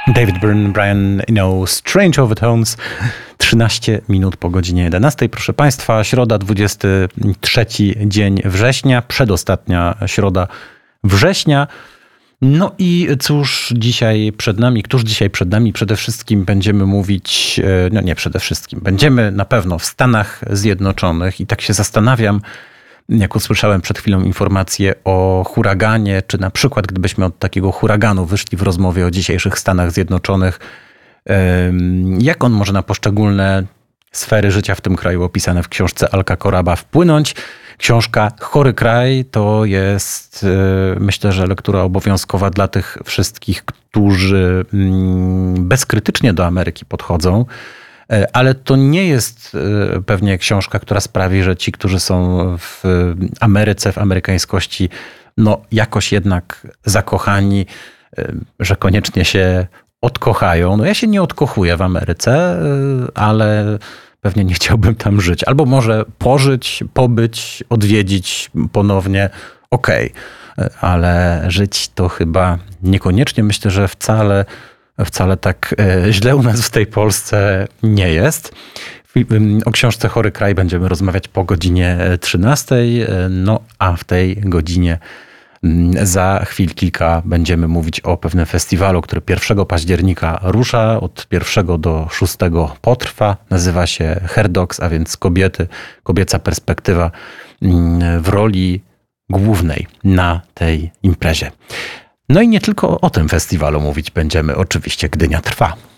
David Byrne, Brian Eno, Strange Overtones. 13 minut po godzinie 11. Proszę Państwa, środa, 23 dzień września, przedostatnia środa września. No i cóż dzisiaj przed nami? Któż dzisiaj przed nami? Przede wszystkim będziemy mówić, no nie przede wszystkim, będziemy na pewno w Stanach Zjednoczonych i tak się zastanawiam, jak usłyszałem przed chwilą informację o huraganie, czy na przykład gdybyśmy od takiego huraganu wyszli w rozmowie o dzisiejszych Stanach Zjednoczonych, jak on może na poszczególne sfery życia w tym kraju opisane w książce Alka Koraba wpłynąć. Książka Chory Kraj to jest, myślę, że lektura obowiązkowa dla tych wszystkich, którzy bezkrytycznie do Ameryki podchodzą. Ale to nie jest pewnie książka, która sprawi, że ci, którzy są w Ameryce, w amerykańskości, no jakoś jednak zakochani, że koniecznie się odkochają. No ja się nie odkochuję w Ameryce, ale pewnie nie chciałbym tam żyć. Albo może pożyć, pobyć, odwiedzić ponownie, okej. Ale żyć to chyba niekoniecznie. Myślę, że wcale tak źle u nas w tej Polsce nie jest. O książce Chory Kraj będziemy rozmawiać po godzinie 13. No a w tej godzinie za chwil kilka będziemy mówić o pewnym festiwalu, który 1 października rusza, od 1 do 6 potrwa. Nazywa się Hair Dogs, a więc kobiety, kobieca perspektywa w roli głównej na tej imprezie. No i nie tylko o tym festiwalu mówić będziemy, oczywiście Gdynia trwa.